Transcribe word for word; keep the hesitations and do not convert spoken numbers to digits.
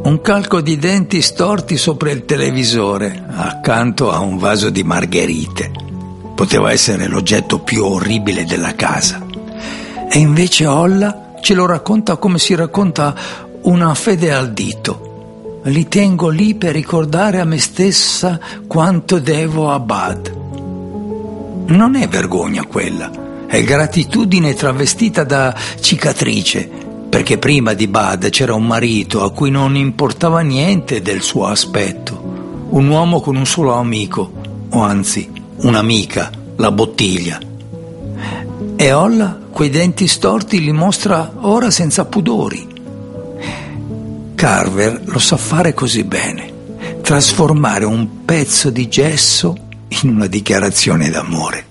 Un calco di denti storti sopra il televisore, accanto a un vaso di margherite. Poteva essere l'oggetto più orribile della casa. E invece Olla ce lo racconta come si racconta una fede al dito. Li tengo lì per ricordare a me stessa quanto devo a Bud. Non è vergogna quella, è gratitudine travestita da cicatrice, perché prima di Bud c'era un marito a cui non importava niente del suo aspetto, un uomo con un solo amico, o anzi un'amica, la bottiglia. E Olla quei denti storti li mostra ora senza pudori. Carver lo sa fare così bene, trasformare un pezzo di gesso in una dichiarazione d'amore.